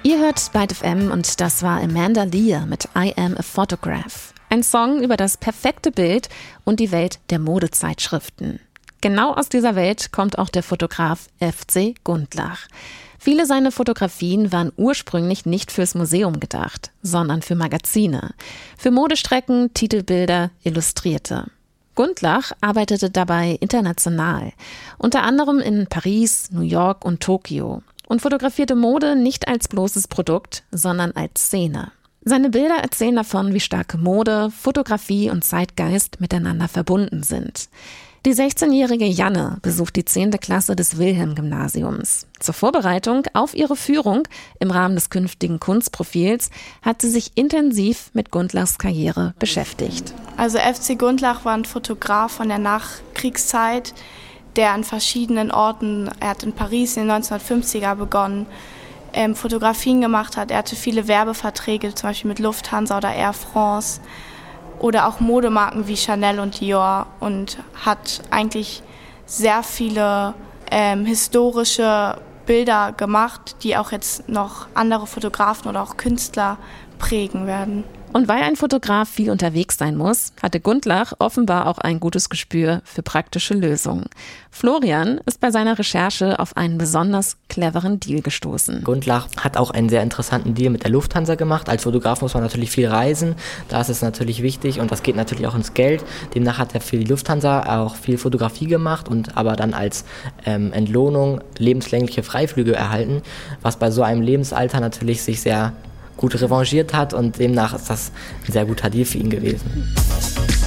Ihr hört Byte FM und das war Amanda Lear mit I Am a Photograph. Ein Song über das perfekte Bild und die Welt der Modezeitschriften. Genau aus dieser Welt kommt auch der Fotograf FC Gundlach. Viele seiner Fotografien waren ursprünglich nicht fürs Museum gedacht, sondern für Magazine. Für Modestrecken, Titelbilder, Illustrierte. Gundlach arbeitete dabei international, unter anderem in Paris, New York und Tokio und fotografierte Mode nicht als bloßes Produkt, sondern als Szene. Seine Bilder erzählen davon, wie stark Mode, Fotografie und Zeitgeist miteinander verbunden sind. Die 16-jährige Janne besucht die 10. Klasse des Wilhelm-Gymnasiums. Zur Vorbereitung auf ihre Führung im Rahmen des künftigen Kunstprofils hat sie sich intensiv mit Gundlachs Karriere beschäftigt. Also FC Gundlach war ein Fotograf von der Nachkriegszeit, der an verschiedenen Orten, er hat in Paris in den 1950er begonnen, Fotografien gemacht hat. Er hatte viele Werbeverträge, zum Beispiel mit Lufthansa oder Air France oder auch Modemarken wie Chanel und Dior und hat eigentlich sehr viele historische Bilder gemacht, die auch jetzt noch andere Fotografen oder auch Künstler prägen werden. Und weil ein Fotograf viel unterwegs sein muss, hatte Gundlach offenbar auch ein gutes Gespür für praktische Lösungen. Florian ist bei seiner Recherche auf einen besonders cleveren Deal gestoßen. Gundlach hat auch einen sehr interessanten Deal mit der Lufthansa gemacht. Als Fotograf muss man natürlich viel reisen, da ist es natürlich wichtig und das geht natürlich auch ins Geld. Demnach hat er für die Lufthansa auch viel Fotografie gemacht und aber dann als Entlohnung lebenslängliche Freiflüge erhalten, was bei so einem Lebensalter natürlich sich sehr gut revanchiert hat und demnach ist das ein sehr guter Deal für ihn gewesen.